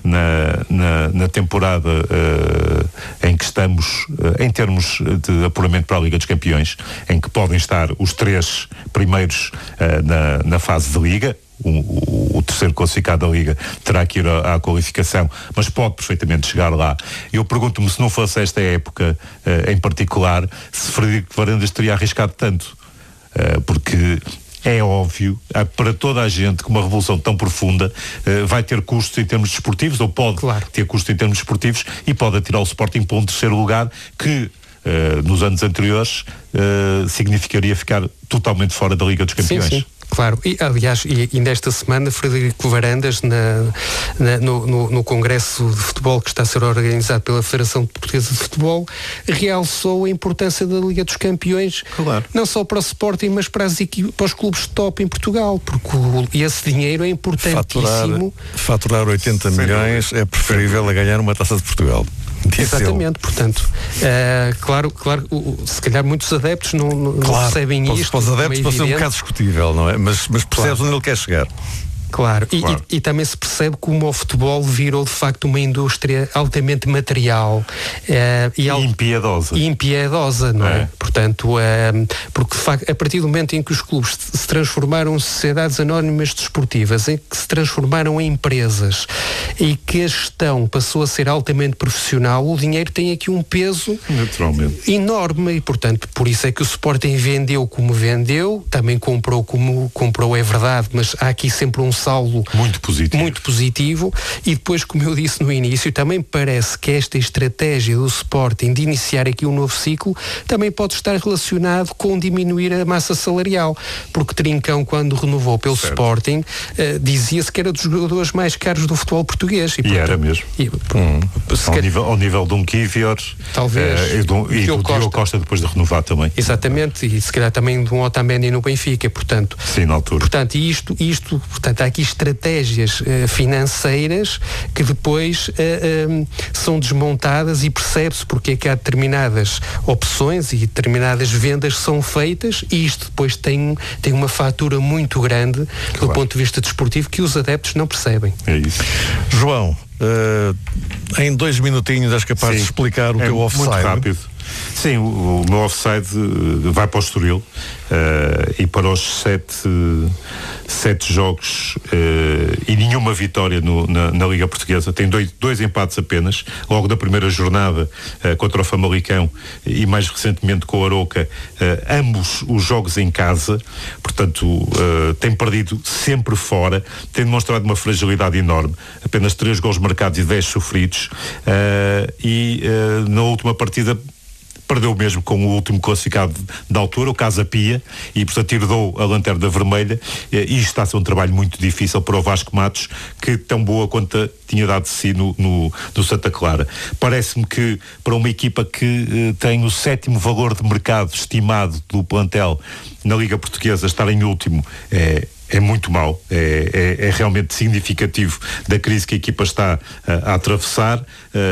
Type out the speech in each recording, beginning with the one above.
na temporada em que estamos, em termos de apuramento para a Liga dos Campeões, em que podem estar os 3 primeiros na fase de Liga. O terceiro classificado da Liga terá que ir à qualificação, mas pode perfeitamente chegar lá. Eu pergunto-me, se não fosse esta época em particular, se Frederico Varandas teria arriscado tanto, porque é óbvio para toda a gente que uma revolução tão profunda vai ter custos em termos desportivos, ou pode ter custos em termos desportivos, e pode atirar o Sporting para um terceiro lugar que nos anos anteriores significaria ficar totalmente fora da Liga dos Campeões. Sim. Claro, e aliás, e nesta semana Frederico Varandas no Congresso de Futebol que está a ser organizado pela Federação Portuguesa de Futebol, realçou a importância da Liga dos Campeões, não só para o Sporting, mas para os clubes top em Portugal, porque esse dinheiro é importantíssimo. Faturar 80 milhões é preferível a ganhar uma Taça de Portugal. Exatamente, portanto, claro, se calhar muitos adeptos não percebem isto. Para os adeptos pode ser um bocado discutível, não é? Mas percebes onde ele quer chegar. Claro. E também se percebe como o futebol virou de facto uma indústria altamente material e impiedosa, não é? Portanto, porque de facto, a partir do momento em que os clubes se transformaram em sociedades anónimas desportivas, em que se transformaram em empresas e que a gestão passou a ser altamente profissional, o dinheiro tem aqui um peso enorme e, portanto, por isso é que o Sporting vendeu como vendeu, também comprou como comprou, é verdade, mas há aqui sempre um saldo muito positivo e depois, como eu disse no início, também parece que esta estratégia do Sporting de iniciar aqui um novo ciclo também pode estar relacionado com diminuir a massa salarial, porque Trincão, quando renovou pelo Sporting, dizia-se que era dos jogadores mais caros do futebol português. E era mesmo. Ao nível de um Kivior, talvez, e do Diogo Costa depois de renovar também. Exatamente, e se calhar também de um Otamendi no Benfica, portanto. Sim, na altura. Portanto, portanto, há aqui estratégias financeiras que depois são desmontadas e percebe-se porque é que há determinadas opções e determinadas vendas são feitas, e isto depois tem uma fatura muito grande do ponto de vista desportivo que os adeptos não percebem. É isso. João, em 2 minutinhos és capaz de explicar o teu offside? Muito rápido. Sim, o meu offside vai para o Estoril e para os 7 jogos e nenhuma vitória na Liga Portuguesa. Tem dois empates apenas, logo da primeira jornada contra o Famalicão e mais recentemente com o Arouca, ambos os jogos em casa. Portanto, tem perdido sempre fora, tem demonstrado uma fragilidade enorme, apenas 3 gols marcados e 10 sofridos, e na última partida perdeu mesmo com o último classificado da altura, o Casa Pia, e portanto herdou a lanterna vermelha, e isto está a ser um trabalho muito difícil para o Vasco Matos, que tão boa quanto tinha dado de si no Santa Clara. Parece-me que para uma equipa que tem o 7º valor de mercado estimado do plantel na Liga Portuguesa, estar em último é muito mau, é realmente significativo da crise que a equipa está a atravessar,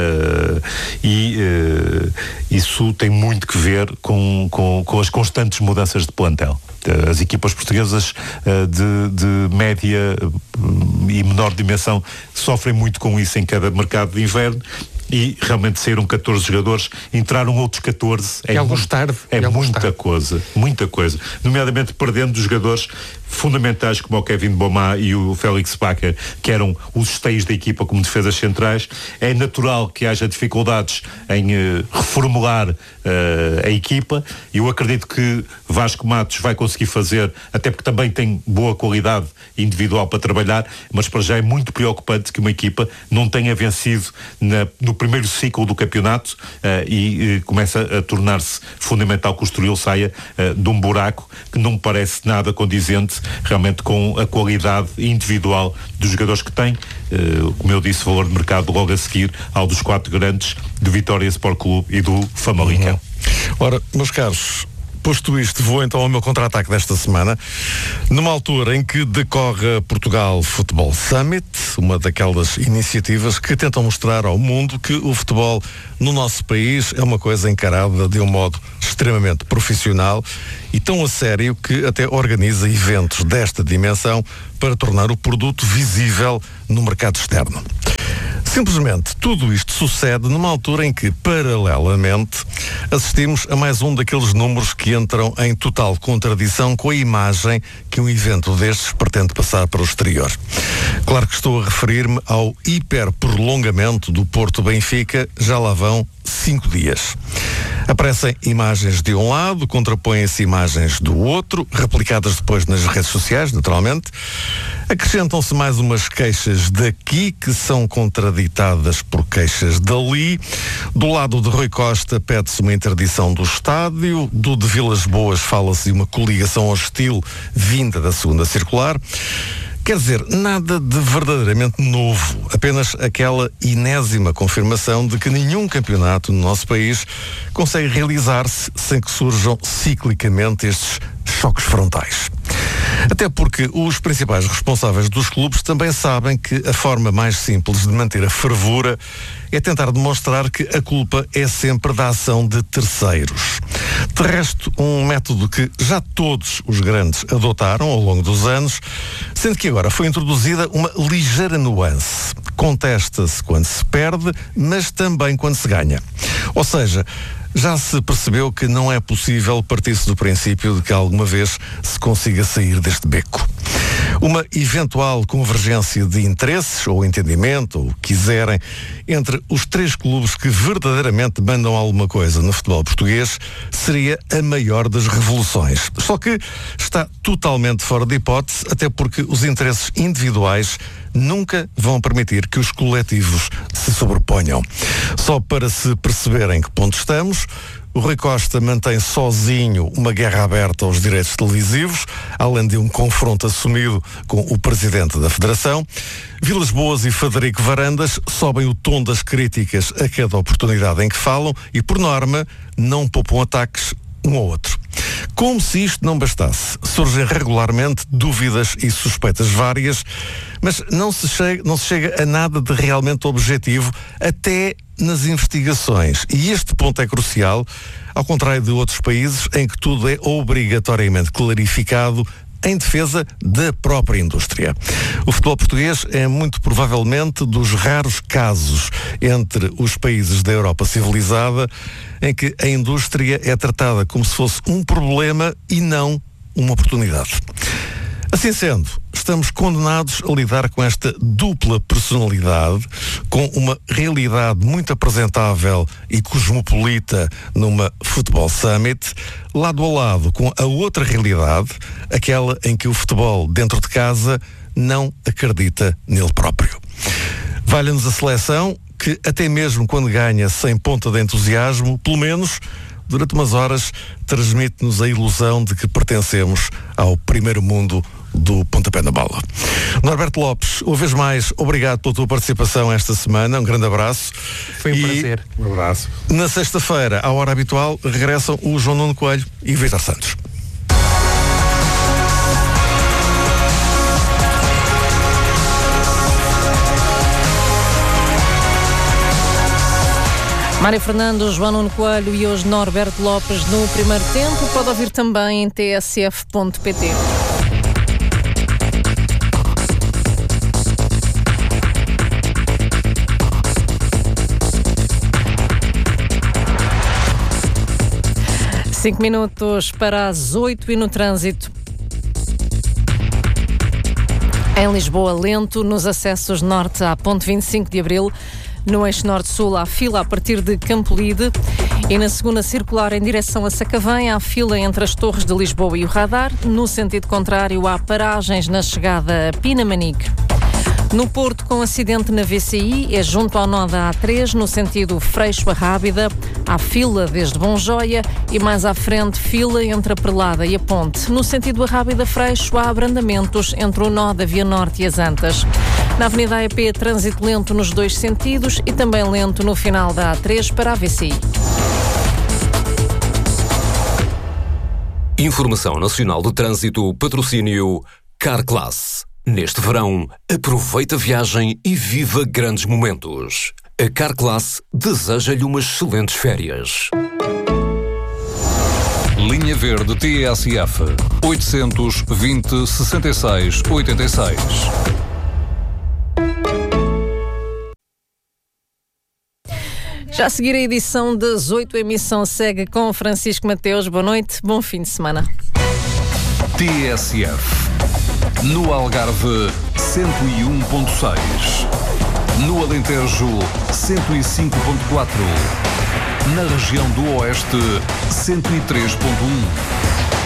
e isso tem muito que ver com as constantes mudanças de plantel. As equipas portuguesas de média e menor dimensão sofrem muito com isso em cada mercado de inverno, e realmente saíram 14 jogadores, entraram outros 14. Muita coisa. Nomeadamente perdendo jogadores fundamentais como o Kevin Bomá e o Félix Baca, que eram os esteios da equipa como defesas centrais. É natural que haja dificuldades em reformular a equipa. Eu acredito que Vasco Matos vai conseguir fazer, até porque também tem boa qualidade individual para trabalhar, mas para já é muito preocupante que uma equipa não tenha vencido no primeiro ciclo do campeonato, e começa a tornar-se fundamental que o Estoril saia de um buraco que não me parece nada condizente realmente com a qualidade individual dos jogadores que tem. Como eu disse, valor de mercado logo a seguir ao dos 4 grandes do Vitória Sport Clube e do Famalicão. Ora, meus caros, posto isto, vou então ao meu contra-ataque desta semana, numa altura em que decorre a Portugal Football Summit, uma daquelas iniciativas que tentam mostrar ao mundo que o futebol no nosso país é uma coisa encarada de um modo extremamente profissional e tão a sério que até organiza eventos desta dimensão para tornar o produto visível no mercado externo. Simplesmente, tudo isto sucede numa altura em que, paralelamente, assistimos a mais um daqueles números que entram em total contradição com a imagem que um evento destes pretende passar para o exterior. Claro que estou a referir-me ao hiperprolongamento do Porto Benfica, já lá vão 5 dias. Aparecem imagens de um lado, contrapõem-se imagens do outro, replicadas depois nas redes sociais, naturalmente. Acrescentam-se mais umas queixas daqui, que são contraditadas por queixas dali. Do lado de Rui Costa pede-se uma interdição do estádio. Do de Vilas Boas fala-se de uma coligação hostil vinda da segunda circular. Quer dizer, nada de verdadeiramente novo, apenas aquela enésima confirmação de que nenhum campeonato no nosso país consegue realizar-se sem que surjam ciclicamente estes choques frontais. Até porque os principais responsáveis dos clubes também sabem que a forma mais simples de manter a fervura é tentar demonstrar que a culpa é sempre da ação de terceiros. De resto, um método que já todos os grandes adotaram ao longo dos anos, sendo que agora foi introduzida uma ligeira nuance. Contesta-se quando se perde, mas também quando se ganha. Ou seja, já se percebeu que não é possível partir-se do princípio de que alguma vez se consiga sair deste beco. Uma eventual convergência de interesses, ou entendimento, ou o que quiserem, entre os 3 clubes que verdadeiramente mandam alguma coisa no futebol português, seria a maior das revoluções. Só que está totalmente fora de hipótese, até porque os interesses individuais nunca vão permitir que os coletivos se sobreponham. Só para se perceber em que ponto estamos, o Rui Costa mantém sozinho uma guerra aberta aos direitos televisivos, além de um confronto assumido com o presidente da Federação. Vilas Boas e Frederico Varandas sobem o tom das críticas a cada oportunidade em que falam e, por norma, não poupam ataques um ao outro. Como se isto não bastasse, surgem regularmente dúvidas e suspeitas várias, mas não se chega a nada de realmente objetivo, até nas investigações. E este ponto é crucial, ao contrário de outros países em que tudo é obrigatoriamente clarificado em defesa da própria indústria. O futebol português é muito provavelmente dos raros casos entre os países da Europa civilizada em que a indústria é tratada como se fosse um problema e não uma oportunidade. Assim sendo, estamos condenados a lidar com esta dupla personalidade, com uma realidade muito apresentável e cosmopolita numa Futebol Summit, lado a lado com a outra realidade, aquela em que o futebol dentro de casa não acredita nele próprio. Valha-nos a seleção, que até mesmo quando ganha sem ponta de entusiasmo, pelo menos durante umas horas, transmite-nos a ilusão de que pertencemos ao primeiro mundo do pontapé na bola. Norberto Lopes, uma vez mais, obrigado pela tua participação esta semana, um grande abraço. Foi um prazer. Um abraço. Na sexta-feira, à hora habitual, regressam o João Nuno Coelho e o Vítor Santos. Mário Fernando, João Nuno Coelho e hoje Norberto Lopes no primeiro tempo. Pode ouvir também em tsf.pt. Cinco minutos para as 8 e no trânsito. Em Lisboa, lento nos acessos norte à ponte 25 de Abril. No eixo norte-sul há fila a partir de Campolide e na segunda circular em direção a Sacavém há fila entre as Torres de Lisboa e o Radar. No sentido contrário há paragens na chegada a Pinamanique. No Porto, com acidente na VCI, é junto ao nó da A3, no sentido Freixo a Rábida. Há fila desde Bonjoia e mais à frente fila entre a Prelada e a Ponte. No sentido Arrábida-Freixo há abrandamentos entre o nó da Via Norte e as Antas. Na Avenida AEP, trânsito lento nos dois sentidos e também lento no final da A3 para a VCI. Informação Nacional do Trânsito, patrocínio Carclass. Neste verão, aproveita a viagem e viva grandes momentos. A Carclass deseja-lhe umas excelentes férias. Linha Verde TSF 820-66-86. Já a seguir a edição das 8, a emissão segue com Francisco Mateus. Boa noite, bom fim de semana. TSF. No Algarve, 101.6. No Alentejo, 105.4. Na região do Oeste, 103.1.